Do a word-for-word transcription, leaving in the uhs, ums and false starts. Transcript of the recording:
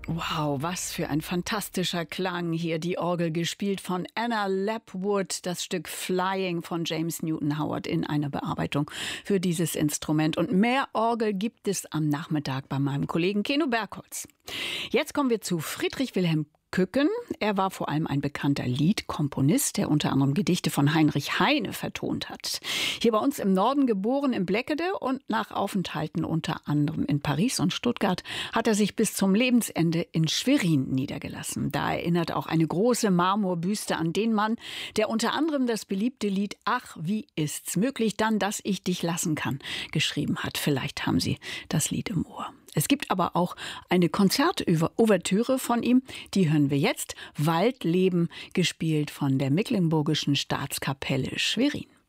Wow, was für ein fantastischer Klang hier. Die Orgel gespielt von Anna Lapwood, das Stück Flying von James Newton Howard in einer Bearbeitung für dieses Instrument. Und mehr Orgel gibt es am Nachmittag bei meinem Kollegen Keno Bergholz. Jetzt kommen wir zu Friedrich Wilhelm Kücken. Er war vor allem ein bekannter Liedkomponist, der unter anderem Gedichte von Heinrich Heine vertont hat. Hier bei uns im Norden geboren in Bleckede und nach Aufenthalten unter anderem in Paris und Stuttgart hat er sich bis zum Lebensende in Schwerin niedergelassen. Da erinnert auch eine große Marmorbüste an den Mann, der unter anderem das beliebte Lied Ach, wie ist's möglich dann, dass ich dich lassen kann geschrieben hat. Vielleicht haben Sie das Lied im Ohr. Es gibt aber auch eine Konzertouvertüre von ihm, die hören wir jetzt. Waldleben, gespielt von der Mecklenburgischen Staatskapelle Schwerin.